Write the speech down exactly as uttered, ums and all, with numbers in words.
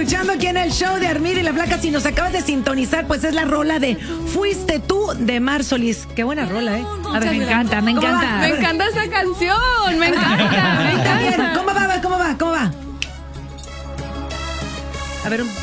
escuchando aquí en el show de Armida y la Flaca. Si nos acabas de sintonizar, pues es la rola de Fuiste Tú de Mar Solís. Qué buena rola, ¿eh? A ver, me encanta, me encanta. Me encanta esa canción, me encanta, me encanta. ¿Cómo va? ¿Cómo va? ¿Cómo va? A ver, un